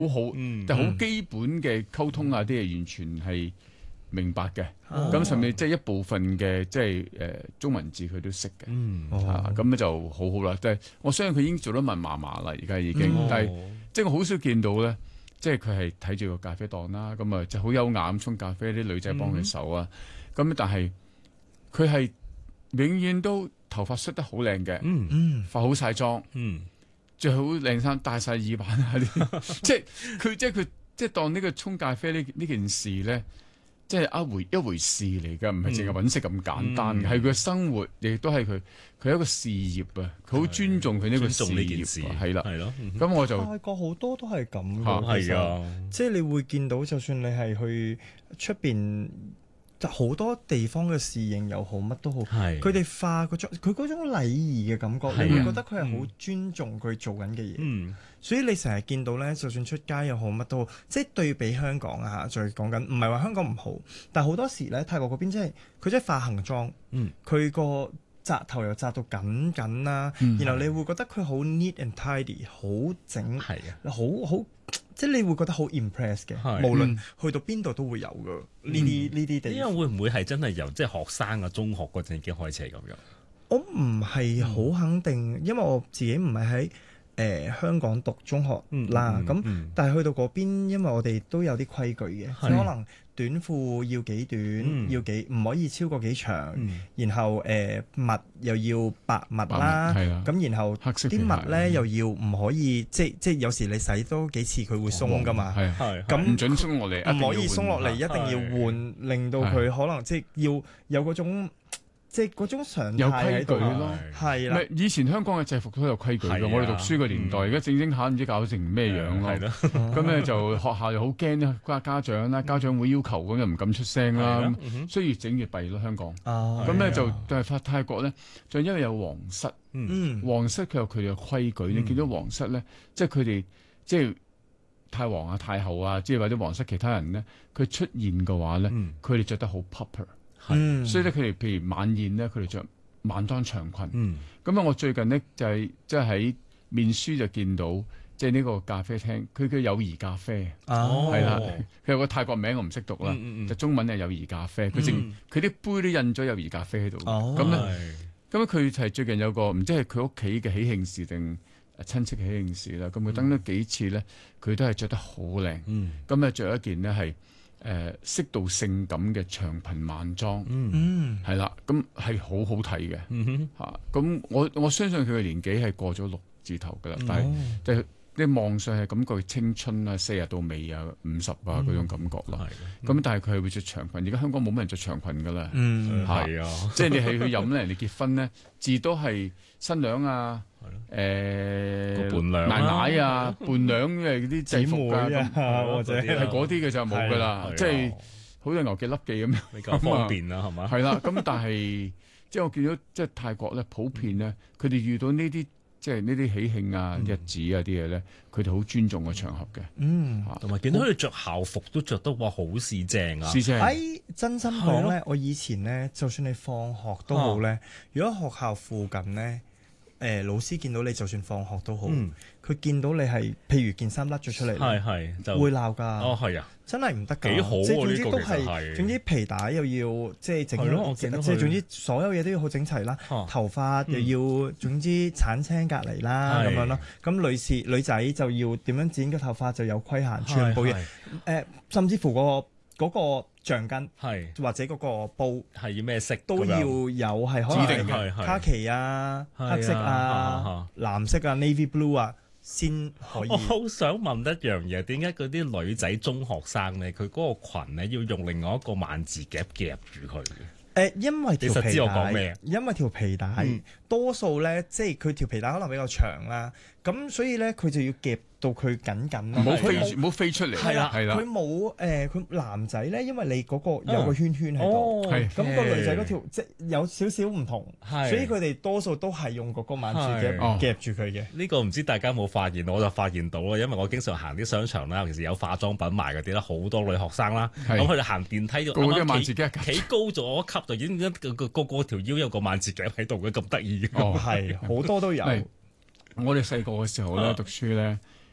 好，但係好基本嘅溝通啊啲嘢完全係明白嘅。咁甚至即係一部分嘅即係中文字佢都識嘅。咁就好好啦。即係我相信佢已經做得密麻麻啦，而家已經。但係即係我好少見到咧，即係佢係睇住個咖啡檔啦，咁啊就好優雅咁沖咖啡，啲女仔幫佢手啊。咁但係佢係永遠都頭髮梳得好靚嘅，化好晒妝。着好靚衫，戴晒耳環啊！啲即係佢即係當呢個沖咖啡呢件事咧，即係一回事嚟㗎，唔係淨係揾食咁簡單嘅，係佢嘅生活，亦都係佢係一個事業啊！佢好尊重佢呢個事業，係啦，係咯。咁我就泰國好多都係咁嘅， 係啊， 即係你會見到，就算你係去出邊。好多地方嘅侍應又好，乜都好，佢哋化嗰種佢嗰種禮儀嘅感覺，你會覺得佢係好尊重佢做緊嘅嘢。所以你成日見到咧，就算出街又好，乜都好，即係對比香港啊，再講緊，唔係話香港唔好，但係好多時咧，泰國嗰邊佢真係化行妝，佢個紮頭又紮到緊緊啦，然後你會覺得佢好 neat and tidy， 好整，好。即係你會覺得好 impress 嘅，無論去到邊度都會有嘅呢啲地方。 因為會唔會係真係由即係學生啊、中學嗰陣已經開始係咁樣？ 我唔係好肯定，因為我自己唔係喺香港讀中學啦。咁但係去到嗰邊，因為我哋都有啲規矩嘅，可能短褲要幾短，要幾唔可以超過幾長，然後襪又要白襪啦，咁然後啲襪咧又要唔可以即係有時你洗多幾次佢會鬆噶嘛，咁唔準鬆落嚟， 唔可以鬆落嚟，一定要換，令到佢可能即係要有嗰種。即係嗰種常態有規矩咯， 係啦。 以前香港嘅制服都有規矩嘅，我哋讀書嘅年代，而家整下唔知搞成咩樣咯。咁咧就學校又好驚啦，家長啦，家長會要求咁又唔敢出聲啦，所以越整越弊咯香港。咁咧就但係泰國咧，就因為有皇室，皇室佢有佢哋嘅規矩。你見到皇室咧，即係佢哋即係太皇啊、太后啊，即係或者皇室其他人咧，佢出現嘅話咧，佢哋着得好 proper。所以咧，佢哋譬如晚宴咧，佢哋着晚裝長裙。咁我最近呢，就係即係喺面書就見到，即係呢個咖啡廳，佢叫友誼咖啡，係啦，佢有個泰國名我唔識讀啦，就中文係友誼咖啡。佢啲杯都印咗友誼咖啡喺度。咁佢係最近有個唔知係佢屋企嘅喜慶事定親戚喜慶事啦。咁佢登咗幾次咧，佢都係着得好靚。咁咧着一件呢係。適度性感嘅長裙晚裝，係啦，咁係好好睇嘅嚇。咁我相信佢嘅年紀係過咗6字頭㗎啦，但係你望上係感覺青春啊、40到尾啊、50啊嗰種感覺啦。咁但係佢係會着長裙，而家香港冇乜人着長裙㗎啦。係啊，即係你係去飲咧，人哋結婚咧，至多係新娘啊。 伴娘奶奶啊，伴娘嘅啲制服啊， 或者係嗰啲嘅就冇噶啦，即係好似牛記笠記咁樣， 比較方便啦，係嘛？ 係啦，咁但係即係我見到即係泰國咧，普遍咧，佢哋遇到呢啲即係呢啲喜慶啊、日子啊啲嘢咧，佢哋好尊重嘅場合嘅， 同埋見到佢哋着校服都着得哇好四正啊！ 真心講咧，我以前咧，就算你放學都好咧，如果學校附近咧。老師見到你就算放學都好，佢見到你係譬如件衫甩咗出嚟，就會鬧㗎。 哦，係啊， 真係唔得㗎。 幾好喎！ 總之都係，總之皮帶又要即係整，即係總之所有嘢都要好整齊啦。頭髮又要總之鏟青隔離啦咁樣咯。咁女仔就要點樣剪個頭髮就有規限，全部嘢甚至乎嗰個橡筋或者嗰個布係要咩色都要有係可能指定嘅卡其啊、黑色啊、藍色啊、navy blue 啊先可以。 我好想問一樣嘢，點解嗰啲女仔中學生咧，佢嗰個裙咧要用另外一個萬字夾住佢嘅？ 因為條皮帶，因為條皮帶多數咧，即係佢條皮帶可能比較長啦，咁所以咧佢就要夾到佢緊緊咯， 唔好飛出嚟。係啦， 佢冇佢男仔咧，因為你嗰個有個圈圈喺度，咁個女仔嗰條即係有少少唔同，所以佢哋多數都係用嗰個萬字夾住佢嘅。 呢個唔知大家有冇發現，我就發現到啦，因為我經常行啲商場啦，尤其是有化妝品賣嗰啲啦，好多女學生啦，咁佢哋行電梯度，企高咗一級就已經個條腰有個萬字夾喺度嘅，咁得意嘅。 係好多都有。 我哋細個嘅時候咧讀書咧。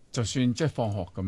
就算即係放學咁